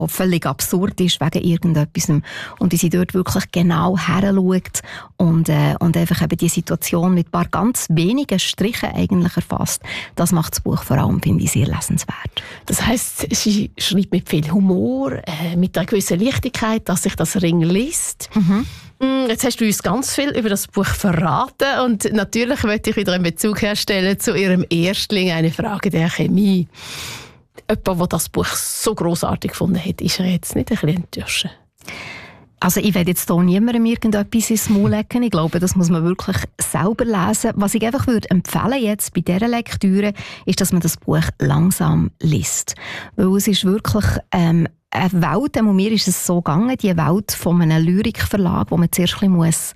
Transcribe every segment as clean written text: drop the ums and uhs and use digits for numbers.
völlig absurd ist wegen irgendetwas. Und wie sie dort wirklich genau heranschaut und einfach eben die Situation mit ein paar ganz wenigen Strichen eigentlich erfasst. Das macht das Buch vor allem, finde ich, sehr lesenswert. Das heisst, sie schreibt mit viel Humor, mit einer gewissen Leichtigkeit, dass sich das Ring liest. Jetzt hast du uns ganz viel über das Buch verraten und natürlich möchte ich wieder einen Bezug herstellen zu ihrem Erstling, eine Frage der Chemie. Jemand, der das Buch so grossartig gefunden hat, ist er jetzt nicht ein bisschen enttäuscht? Also ich werde jetzt hier niemandem irgendetwas ins Maul legen. Ich glaube, das muss man wirklich selber lesen. Was ich einfach würde empfehlen jetzt bei dieser Lektüre, ist, dass man das Buch langsam liest. Weil es ist wirklich eine Welt, und mir ist es so gegangen, die Welt von einem Lyrikverlag, wo man zuerst ein bisschen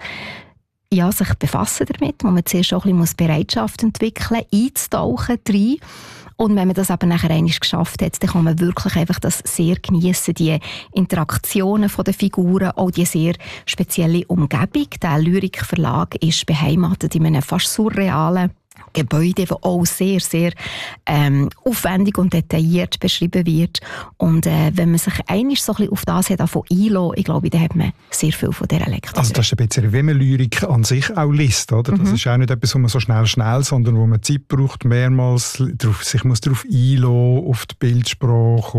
sich befassen damit, wo man zuerst auch ein bisschen Bereitschaft entwickeln muss, einzutauchen rein. Und wenn man das aber nachher einmal geschafft hat, dann kann man wirklich einfach das sehr geniessen, die Interaktionen der Figuren, auch die sehr spezielle Umgebung. Der Lyrikverlag ist beheimatet in einem fast surrealen Gebäude, das auch sehr, sehr aufwendig und detailliert beschrieben wird. Und wenn man sich einmal so ein bisschen auf das einlässt, ich glaube, dann hat man sehr viel von dieser Lektüre. Also das ist ein bisschen, wie man Lyrik an sich auch liest, oder? Das ist auch nicht etwas, wo man so schnell, sondern wo man Zeit braucht, mehrmals sich muss darauf einlassen, auf die Bildsprache,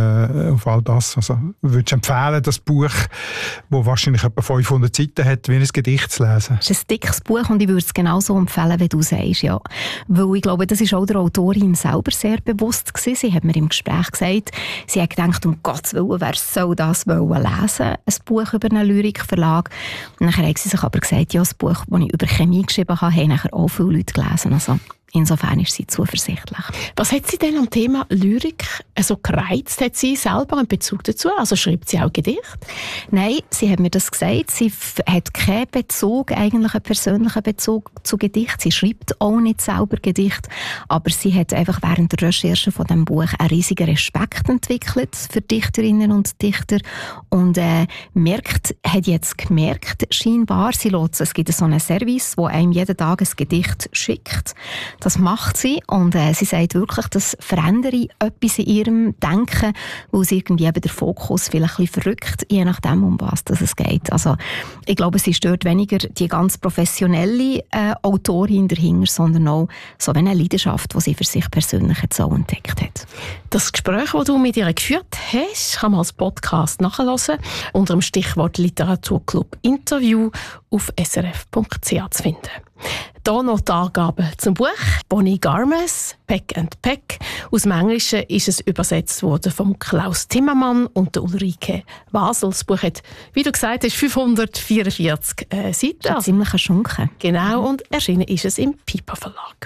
auf all das. Also würdest du empfehlen, das Buch, das wahrscheinlich etwa 500 Seiten hat, wie ein Gedicht zu lesen? Es ist ein dickes Buch und ich würde es genauso empfehlen, wie du sagst, ja. Weil ich glaube, das ist auch der Autorin selber sehr bewusst gewesen. Sie hat mir im Gespräch gesagt, sie hat gedacht, um Gottes Willen, wer soll das lesen, ein Buch über einen Lyrikverlag. Und dann hat sie sich aber gesagt, ja, das Buch, das ich über Chemie geschrieben habe, haben nachher auch viele Leute gelesen. Also insofern ist sie zuversichtlich. Was hat sie denn am Thema Lyrik so gereizt? Hat sie selber einen Bezug dazu? Also schreibt sie auch Gedichte? Nein, sie hat mir das gesagt. Sie hat keinen Bezug, eigentlich einen persönlichen Bezug zu Gedichten. Sie schreibt auch nicht selber Gedichte, aber sie hat einfach während der Recherche von diesem Buch einen riesigen Respekt entwickelt für Dichterinnen und Dichter und hat jetzt gemerkt, scheinbar, es gibt so einen Service, wo einem jeden Tag ein Gedicht schickt. Das macht sie und sie sagt wirklich, das verändere etwas in ihrem Denken, weil sie irgendwie eben der Fokus vielleicht ein bisschen verrückt, je nachdem, um was es geht. Also ich glaube, sie stört weniger die ganz professionelle Autorin dahinter, sondern auch so eine Leidenschaft, die sie für sich persönlich jetzt so entdeckt hat. Das Gespräch, das du mit ihr geführt hast, kann man als Podcast nachhören unter dem Stichwort Literaturclub Interview auf srf.ch zu finden. Hier noch die Angaben zum Buch. Bonnie Garmes, Peck and Peck. Aus dem Englischen ist es übersetzt worden von Klaus Timmermann und der Ulrike Wasel. Das Buch hat, wie du gesagt hast, 544 Seiten. Das ist ziemlich ein Schunken. Genau, und erschienen ist es im Piper Verlag.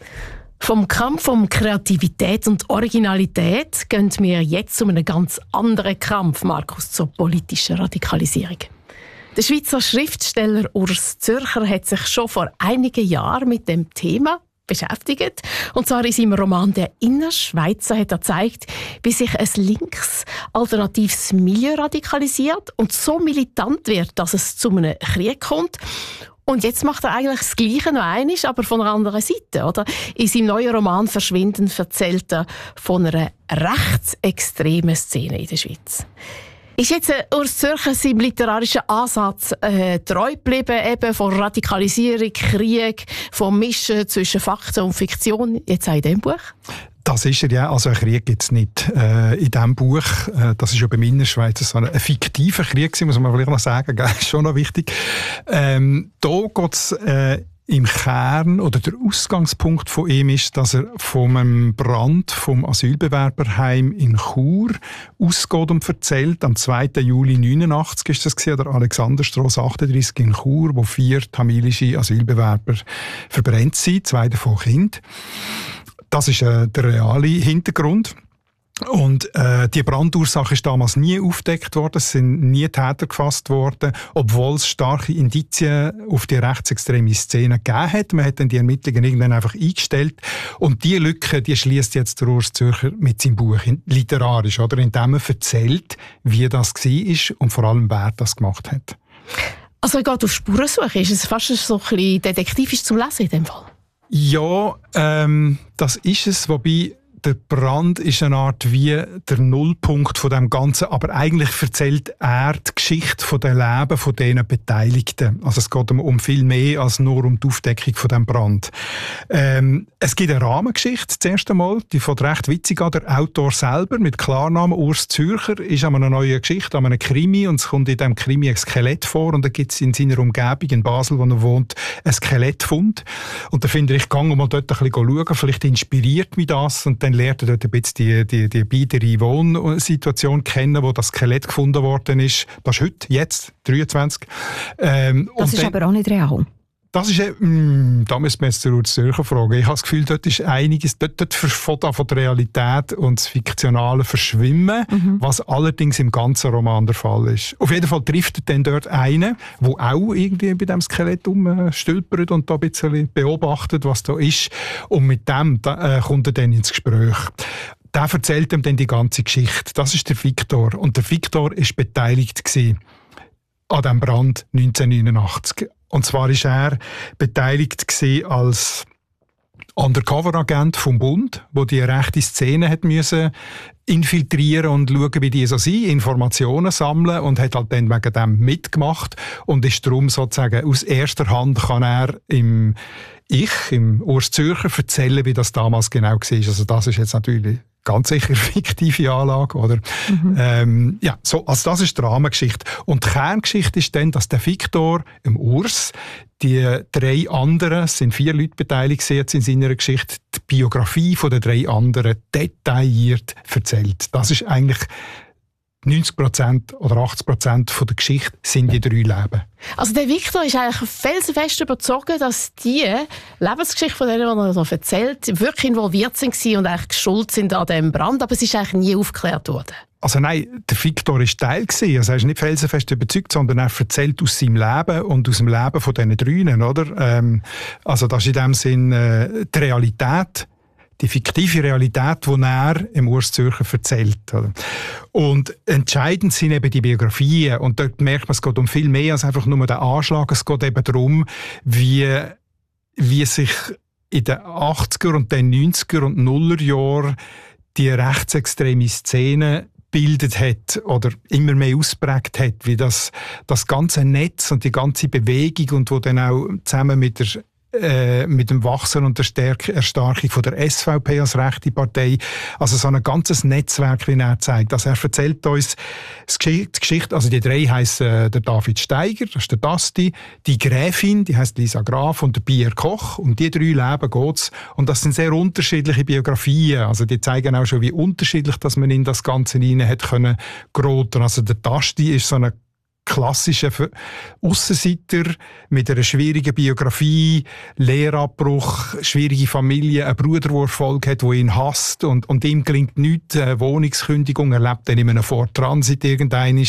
Vom Kampf um Kreativität und Originalität gehen wir jetzt zu einem ganz anderen Kampf, Markus, zur politischen Radikalisierung. Der Schweizer Schriftsteller Urs Zürcher hat sich schon vor einigen Jahren mit dem Thema beschäftigt. Und zwar in seinem Roman «Der Innerschweizer» hat er gezeigt, wie sich ein links-alternatives Milieu radikalisiert und so militant wird, dass es zu einem Krieg kommt. Und jetzt macht er eigentlich das Gleiche noch einmal, aber von einer anderen Seite, oder? In seinem neuen Roman «Verschwinden» erzählt er von einer rechtsextremen Szene in der Schweiz. Ist jetzt Urs Zürcher seinem literarischen Ansatz treu geblieben, eben von Radikalisierung, Krieg, vom Mischen zwischen Fakten und Fiktion, jetzt auch in diesem Buch? Das ist er ja. Also einen Krieg gibt es nicht in diesem Buch. Das ist ja beim Innerschweizer so ein fiktiver Krieg, muss man vielleicht noch sagen. Das ist schon noch wichtig. Da geht es im Kern, oder der Ausgangspunkt von ihm ist, dass er vom Brand vom Asylbewerberheim in Chur ausgeht und erzählt. Am 2. Juli 1989 ist das gewesen, der Alexanderstrasse 38 in Chur, wo 4 tamilische Asylbewerber verbrennt sind, 2 davon Kinder. Das ist der reale Hintergrund. Und die Brandursache ist damals nie aufgedeckt worden, es sind nie Täter gefasst worden, obwohl es starke Indizien auf die rechtsextreme Szene gegeben hat. Man hat dann die Ermittlungen irgendwann einfach eingestellt. Und diese Lücke, die schließt jetzt der Urs Zürcher mit seinem Buch literarisch, oder? Indem er erzählt, wie das war und vor allem, wer das gemacht hat. Also er geht auf Spurensuche. Ist es fast so ein bisschen detektivisch zum Lesen in dem Fall? Ja, das ist es, wobei der Brand ist eine Art wie der Nullpunkt von dem Ganzen, aber eigentlich erzählt er die Geschichte von dem Leben von diesen Beteiligten. Also es geht um viel mehr als nur um die Aufdeckung von dem Brand. Es gibt eine Rahmengeschichte, das erste Mal, die fängt recht witzig an. Der Autor selber mit Klarnamen Urs Zürcher ist an einer neuen Geschichte, an einem Krimi, und es kommt in diesem Krimi ein Skelett vor, und da gibt es in seiner Umgebung in Basel, wo er wohnt, ein Skelettfund. Und da finde ich, gehe mal dort ein bisschen schauen, vielleicht inspiriert mich das, und dann lernt er dort ein bisschen die biedere Wohnsituation kennen, wo das Skelett gefunden worden ist. Das ist heute, jetzt, 23. Das ist aber auch nicht real. Das ist, da müssen wir jetzt den Urs Zürcher fragen. Ich habe das Gefühl, dort ist einiges, dort von der Realität und das Fiktionale verschwimmen, was allerdings im ganzen Roman der Fall ist. Auf jeden Fall trifft er dann dort einen, der auch irgendwie bei diesem Skelett rumstülpert und da ein bisschen beobachtet, was da ist. Und mit dem kommt er dann ins Gespräch. Der erzählt ihm dann die ganze Geschichte. Das ist der Viktor. Und der Viktor war beteiligt an diesem Brand 1989. Und zwar war er beteiligt als Undercover-Agent vom Bund, der die rechte Szene hat müssen infiltrieren und schauen, wie die so sind, Informationen sammeln, und hat halt dann wegen dem mitgemacht und ist darum sozusagen aus erster Hand kann er im Urs Zürcher erzählen, wie das damals genau war. Also das ist jetzt natürlich ganz sicher fiktive Anlage, oder? Also das ist die Rahmengeschichte. Und die Kerngeschichte ist dann, dass der Viktor, im Urs, die 3 anderen, es sind 4 Leute beteiligt jetzt in seiner Geschichte, die Biografie von den 3 anderen detailliert erzählt. Das ist eigentlich 90% oder 80% von der Geschichte sind die 3 Leben. Also der Viktor ist eigentlich felsenfest überzeugt, dass die Lebensgeschichte von denen, die er so erzählt, wirklich involviert sind und eigentlich schuld sind an diesem Brand, aber es ist eigentlich nie aufgeklärt worden. Also nein, der Viktor war Teil gewesen. Also er ist nicht felsenfest überzeugt, sondern er erzählt aus seinem Leben und aus dem Leben von diesen 3, oder? Also das ist in dem Sinn die Realität, die fiktive Realität, die er im Urs Zürcher erzählt. Und entscheidend sind eben die Biografien. Und dort merkt man, es geht um viel mehr als einfach nur den Anschlag. Es geht eben darum, wie sich in den 80er und den 90er und 0er Jahren die rechtsextreme Szene bildet hat oder immer mehr ausprägt hat, wie das ganze Netz und die ganze Bewegung, und wo dann auch zusammen mit dem Wachsen und der Erstarkung von der SVP als rechte Partei, also so ein ganzes Netzwerk, wie er zeigt. Also er erzählt uns die Geschichte, also die 3 heissen der David Steiger, das ist der Dasti, die Gräfin, die heisst Lisa Graf, und der Pierre Koch, und die 3 Leben geht's. Und das sind sehr unterschiedliche Biografien, also die zeigen auch schon, wie unterschiedlich, dass man in das Ganze hinein hat können geraten. Also der Dasti ist so eine klassischer Aussenseiter mit einer schwierigen Biografie, Lehrabbruch, schwierige Familie, ein Bruder, der Erfolg hat, der ihn hasst, und ihm gelingt nichts, Wohnungskündigung, er lebt dann in einem Fort Transit irgendeinmal,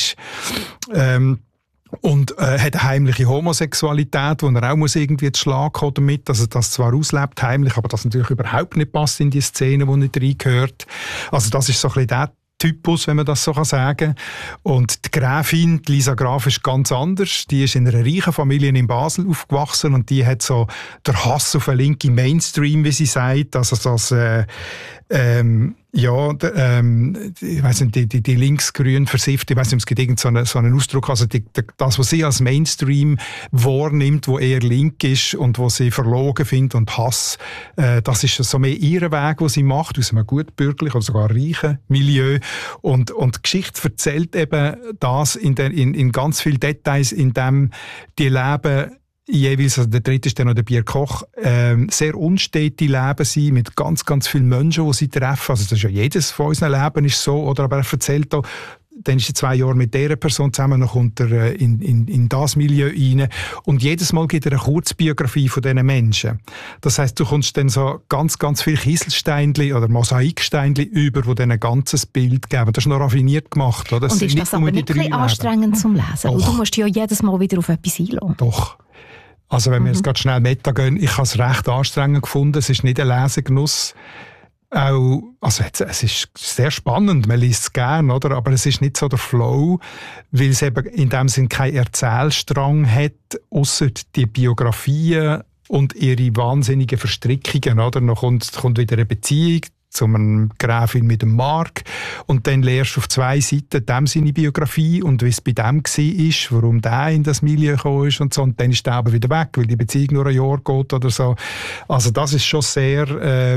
und hat eine heimliche Homosexualität, wo er auch irgendwie zu Schlag kommen damit, dass er das zwar auslebt, heimlich, aber das natürlich überhaupt nicht passt in die Szene, wo nicht reingehört. Also das ist so ein bisschen der Typus, wenn man das so sagen kann. Und die Gräfin, die Lisa Graf, ist ganz anders. Die ist in einer reichen Familie in Basel aufgewachsen, und die hat so den Hass auf einen linken Mainstream, wie sie sagt. Also das, ich weiss nicht, die linksgrün versifft, ich weiss nicht, es gibt irgendeinen so einen Ausdruck, also das, was sie als Mainstream wahrnimmt, wo eher link ist und wo sie verlogen findet und Hass, das ist so mehr ihr Weg, den sie macht, aus einem gutbürgerlichen oder sogar reichen Milieu. Und die Geschichte erzählt eben das in ganz vielen Details, in dem die Leben jeweils, also der 3. ist dann noch der Pierre Koch, sehr unstete Leben sind, mit ganz, ganz vielen Menschen, die sie treffen. Also das ist ja jedes von unseren Leben ist so, oder? Aber er erzählt auch, dann ist er 2 Jahre mit dieser Person zusammen, dann kommt er in das Milieu rein. Und jedes Mal gibt er eine Kurzbiografie von diesen Menschen. Das heisst, du kommst dann so ganz, ganz viele Kieselsteinchen oder Mosaiksteinchen über, die dann ein ganzes Bild geben. Das ist noch raffiniert gemacht. Oder? Und ist das aber nicht ein bisschen anstrengend zum Lesen? Und du musst ja jedes Mal wieder auf etwas einlassen. Doch. Also wenn wir jetzt gerade schnell Meta gehen, ich habe es recht anstrengend gefunden. Es ist nicht ein Lesegenuss. Auch, also es ist sehr spannend, man liest es gerne, oder? Aber es ist nicht so der Flow, weil es eben in dem Sinn keinen Erzählstrang hat, ausser die Biografien und ihre wahnsinnigen Verstrickungen, oder? Dann kommt wieder eine Beziehung zu einem Gräfin mit dem Mark. Und dann lernst du auf 2 Seiten dem seine Biografie und wie es bei dem war, warum der in das Milieu gekommen ist und so. Und dann ist der aber wieder weg, weil die Beziehung nur ein Jahr geht oder so. Also das ist schon sehr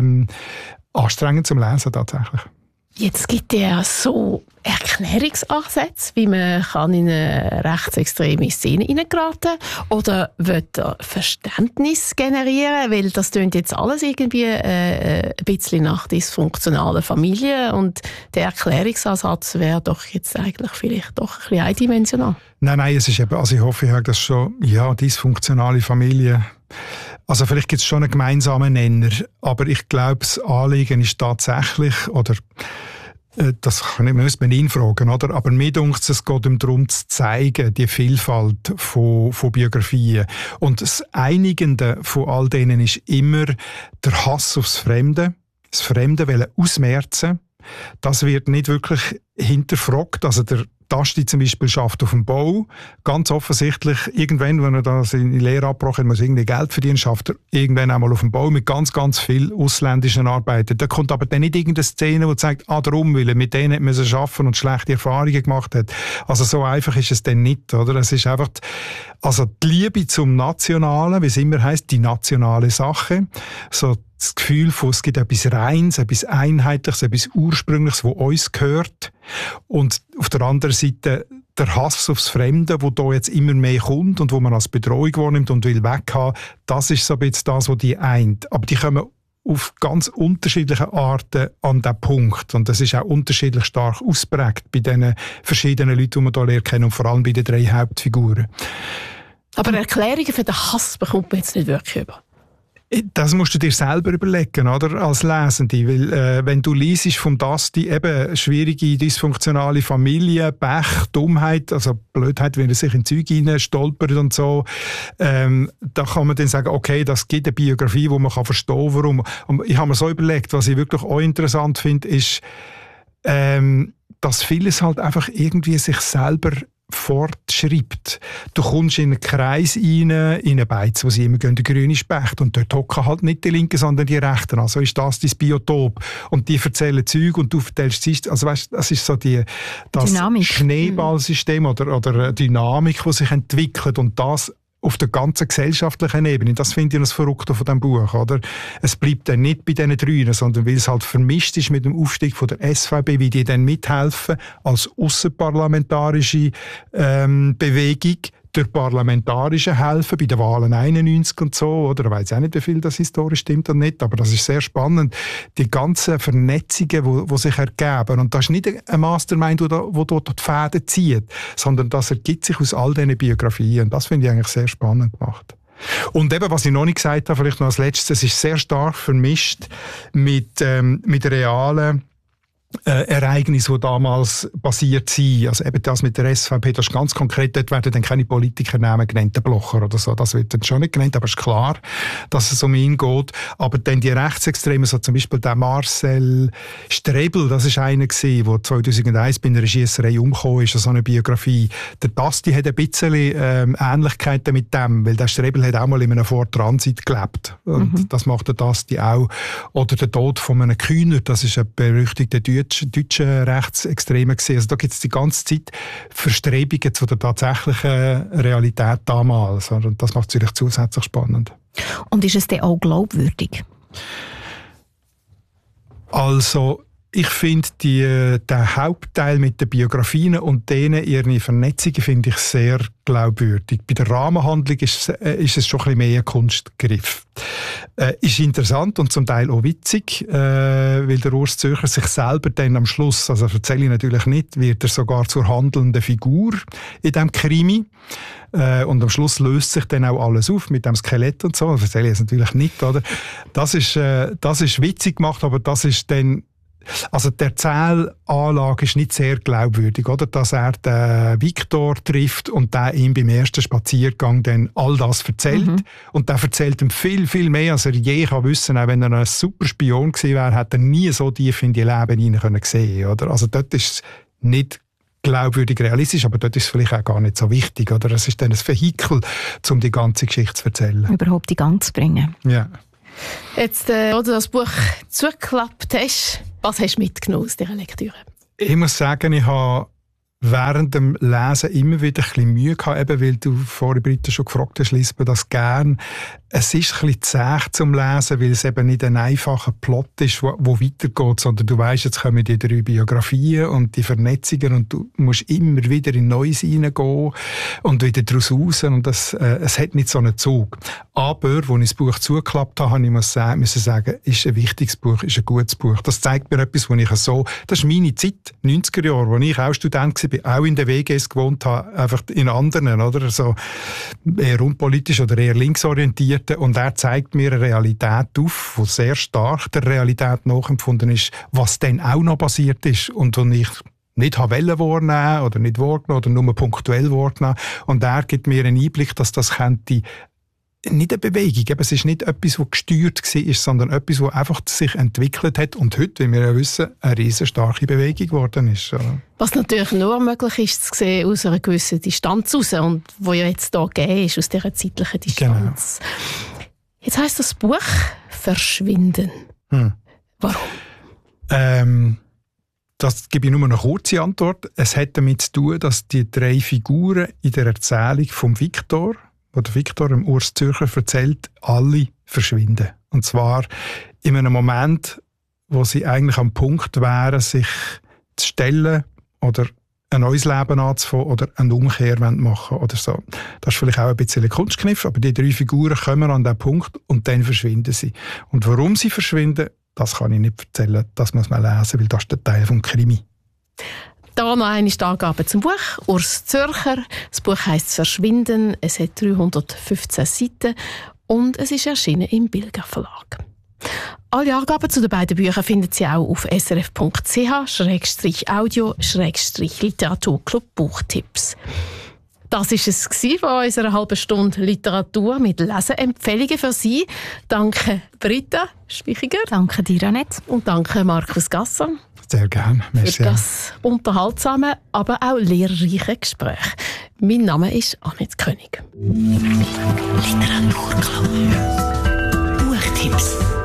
anstrengend zum Lesen tatsächlich. Jetzt gibt es ja so Erklärungsansätze, wie man kann in eine rechtsextreme Szene hineingeraten oder will da Verständnis generieren, weil das tönt jetzt alles irgendwie ein bisschen nach dysfunktionalen Familien und der Erklärungsansatz wäre doch jetzt eigentlich vielleicht doch ein bisschen eindimensional. Nein, es ist eben, also ich hoffe, ich habe das schon, ja, dysfunktionale Familie. Also vielleicht gibt es schon einen gemeinsamen Nenner, aber ich glaube, das Anliegen ist tatsächlich, oder das müsste man ihn fragen, oder? Aber mir denkt es geht darum zu zeigen, die Vielfalt von Biografien. Und das Einigende von all denen ist immer der Hass aufs Fremde, das Fremde wollen ausmerzen. Das wird nicht wirklich hinterfragt. Also der Tasti zum Beispiel schafft auf dem Bau. Ganz offensichtlich, irgendwann, wenn er da seine Lehre abgebrochen hat, muss irgendwie Geld verdienen, schafft er irgendwann einmal auf dem Bau mit ganz, ganz viel ausländischen Arbeitern. Da kommt aber dann nicht irgendeine Szene, die sagt, darum, weil er mit denen müssen arbeiten und schlechte Erfahrungen gemacht hat. Also so einfach ist es dann nicht, oder? Es ist einfach die Liebe zum Nationalen, wie es immer heisst, die nationale Sache. So das Gefühl von, es gibt etwas Reines, etwas Einheitliches, etwas Ursprüngliches, das uns gehört. Und auf der anderen Seite der Hass aufs Fremde, der hier jetzt immer mehr kommt und wo man als Bedrohung wahrnimmt und will weghaben, das ist so ein bisschen das, was die eint. Aber die kommen auf ganz unterschiedliche Arten an diesen Punkt. Und das ist auch unterschiedlich stark ausprägt bei diesen verschiedenen Leuten, die man hier lernt kennen und vor allem bei den 3 Hauptfiguren. Aber Erklärungen für den Hass bekommt man jetzt nicht wirklich über. Das musst du dir selber überlegen, oder? Als Lesende. Weil, wenn du liest vom Dasti eben schwierige, dysfunktionale Familie, Pech, Dummheit, also Blödheit, wenn er sich in Zeug hinein stolpert und so, da kann man dann sagen, okay, das gibt eine Biografie, wo man kann verstehen, warum. Und ich habe mir so überlegt, was ich wirklich auch interessant finde, ist, dass vieles halt einfach irgendwie sich selber fortschreibt. Du kommst in einen Kreis rein, in einen Beiz, wo sie immer gehen, der grüne Specht, und dort hocken halt nicht die Linken, sondern die Rechten. Also ist das dein Biotop. Und die erzählen Zeug und du erzählst es. Also weißt, das ist so das Schneeballsystem oder Dynamik, die sich entwickelt, und das auf der ganzen gesellschaftlichen Ebene. Das finde ich das Verrückte von diesem Buch. Oder? Es bleibt dann nicht bei diesen 3, sondern weil es halt vermischt ist mit dem Aufstieg von der SVP, wie die dann mithelfen als ausserparlamentarische Bewegung, durch parlamentarische helfen, bei den Wahlen 91 und so, oder? Ich weiss auch nicht, wie viel das historisch stimmt und nicht, aber das ist sehr spannend. Die ganzen Vernetzungen, die sich ergeben. Und das ist nicht ein Mastermind, der dort die Fäden zieht, sondern das ergibt sich aus all diesen Biografien. Und das finde ich eigentlich sehr spannend gemacht. Und eben, was ich noch nicht gesagt habe, vielleicht noch als Letztes, es ist sehr stark vermischt mit realen Ereignisse, die damals passiert sind. Also eben das mit der SVP, das ist ganz konkret, dort werden dann keine Politikernamen genannt, der Blocher oder so, das wird dann schon nicht genannt, aber es ist klar, dass es um ihn geht. Aber dann die Rechtsextremen, so zum Beispiel der Marcel Strebel, das ist einer gewesen, der 2001 bei einer Schiesserei umgekommen ist, so eine Biografie. Der Dasti hat ein bisschen Ähnlichkeiten mit dem, weil der Strebel hat auch mal in einem Ford Transit gelebt. Und das macht der Dasti auch. Oder der Tod von einem Kühner, das ist ein berüchtigter deutsche Rechtsextreme gesehen. Also da gibt es die ganze Zeit Verstrebungen zu der tatsächlichen Realität damals. Und das macht es natürlich zusätzlich spannend. Und ist es dann auch glaubwürdig? Also ich finde den Hauptteil mit den Biografien und denen ihre Vernetzungen finde ich sehr glaubwürdig. Bei der Rahmenhandlung ist es schon ein bisschen mehr ein Kunstgriff. Ist interessant und zum Teil auch witzig, weil der Urs Zürcher sich selber dann am Schluss, also erzähle ich natürlich nicht, wird er sogar zur handelnden Figur in diesem Krimi. Und am Schluss löst sich dann auch alles auf mit dem Skelett und so. Das erzähle ich jetzt natürlich nicht, oder? Das ist witzig gemacht, aber das ist dann, also die Erzählanlage ist nicht sehr glaubwürdig, oder? Dass er den Viktor trifft und der ihm beim ersten Spaziergang dann all das erzählt. Und der erzählt ihm viel, viel mehr, als er je kann wissen. Auch wenn er ein super Spion gewesen wäre, hätte er nie so tief in die Leben hinein sehen können, oder? Also dort ist es nicht glaubwürdig realistisch, aber dort ist es vielleicht auch gar nicht so wichtig, oder? Es ist dann ein Vehikel, um die ganze Geschichte zu erzählen. Überhaupt in Gang zu bringen. Ja. Jetzt, als du das Buch zugeklappt hast, was hast du mitgenommen aus dieser Lektüre? Ich muss sagen, ich habe während dem Lesen immer wieder ein bisschen Mühe gehabt, eben weil du vorhin, Britta, schon gefragt hast, liest man das gern. Es ist ein bisschen zäh zum Lesen, weil es eben nicht ein einfacher Plot ist, wo weitergeht, sondern du weisst, jetzt kommen die 3 Biografien und die Vernetzungen und du musst immer wieder in Neues reingehen und wieder daraus raus und es hat nicht so einen Zug. Aber, als ich das Buch zugeklappt habe, ich müssen sagen, ist ein wichtiges Buch, ist ein gutes Buch. Das zeigt mir etwas, das ist meine Zeit, 90er Jahre, als ich auch Student war, auch in den WGs gewohnt habe, einfach in anderen, oder? So eher unpolitisch oder eher linksorientiert. Und er zeigt mir eine Realität auf, die sehr stark der Realität nachempfunden ist, was dann auch noch passiert ist und was ich nicht wahrnehmen oder nicht wahrgenommen oder nur punktuell wahrgenommen. Und er gibt mir einen Einblick, dass das könnte nicht eine Bewegung, eben, es ist nicht etwas, das gesteuert war, sondern etwas, das einfach sich entwickelt hat und heute, wie wir ja wissen, eine riesenstarke Bewegung geworden ist. Was natürlich nur möglich ist, zu sehen aus einer gewissen Distanz raus und wo ja jetzt hier gegeben ist, aus dieser zeitlichen Distanz. Genau. Jetzt heisst das Buch «Verschwinden». Warum? Das gebe ich nur eine kurze Antwort. Es hat damit zu tun, dass die 3 Figuren in der Erzählung vom Viktor, wo der Viktor dem Urs Zürcher erzählt, alle verschwinden. Und zwar in einem Moment, wo sie eigentlich am Punkt wären, sich zu stellen oder ein neues Leben anzufangen oder eine Umkehr machen oder so. Das ist vielleicht auch ein bisschen ein Kunstkniff, aber die 3 Figuren kommen an diesen Punkt und dann verschwinden sie. Und warum sie verschwinden, das kann ich nicht erzählen, das muss man lesen, weil das ist der Teil vom Krimi. Da noch eine Angabe zum Buch. Urs Zürcher. Das Buch heisst «Verschwinden». Es hat 315 Seiten und es ist erschienen im Bilger Verlag. Alle Angaben zu den beiden Büchern finden Sie auch auf srf.ch/audio/Literaturclub Buchtipps. Das war es von unserer halben Stunde Literatur mit Leseempfehlungen für Sie. Danke Britta Spichiger. Danke dir, Annette. Und danke Markus Gasser. Sehr gerne. Für das unterhaltsame, aber auch lehrreiche Gespräch. Mein Name ist Annette König. Literaturclub. Buchtipps.